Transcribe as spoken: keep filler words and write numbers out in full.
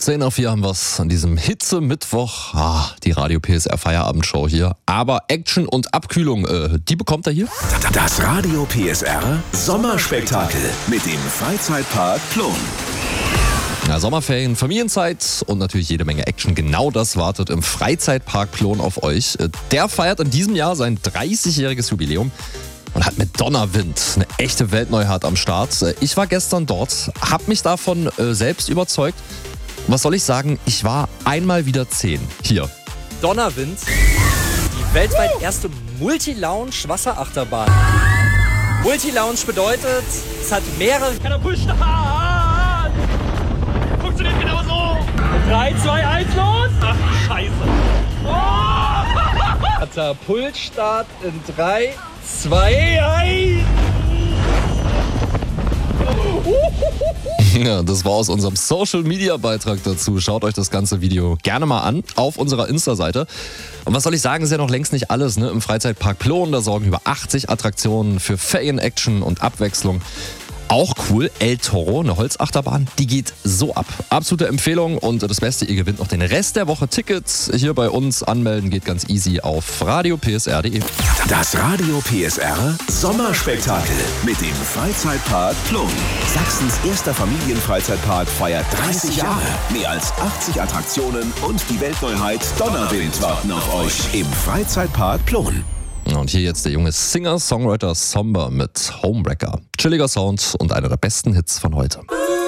zehn nach vier haben wir es an diesem Hitze-Mittwoch. Ah, die Radio P S R Feierabendshow hier. Aber Action und Abkühlung, äh, die bekommt er hier. Das Radio P S R Sommerspektakel mit dem Freizeitpark Plon. Ja, Sommerferien, Familienzeit und natürlich jede Menge Action. Genau das wartet im Freizeitpark Plon auf euch. Der feiert in diesem Jahr sein dreißigjähriges Jubiläum und hat mit Donnerwind eine echte Weltneuheit am Start. Ich war gestern dort, hab mich davon äh, selbst überzeugt. Was soll ich sagen? Ich war einmal wieder zehn. Hier. Donnerwind, die weltweit erste Multi-Lounge-Wasserachterbahn. Multi-Lounge bedeutet, es hat mehrere Katapultstarts. Funktioniert genau so. drei, zwei, eins, los! Ach, Scheiße. Oh! Katapultstart in drei, zwei, eins. Ja, das war aus unserem Social-Media-Beitrag dazu. Schaut euch das ganze Video gerne mal an auf unserer Insta-Seite. Und was soll ich sagen, ist ja noch längst nicht alles. Ne? Im Freizeitpark Plon, da sorgen über achtzig Attraktionen für Ferien-Action und Abwechslung. Auch cool, El Toro, eine Holzachterbahn, die geht so ab. Absolute Empfehlung und das Beste, ihr gewinnt noch den Rest der Woche Tickets. Hier bei uns anmelden geht ganz easy auf radio p s r punkt d e. Das Radio P S R Sommerspektakel mit dem Freizeitpark Plon. Sachsens erster Familienfreizeitpark feiert dreißig Jahre. Mehr als achtzig Attraktionen und die Weltneuheit Donnerwind warten auf euch im Freizeitpark Plon. Und hier jetzt der junge Singer-Songwriter Somber mit Homewrecker. Chilliger Sound und einer der besten Hits von heute.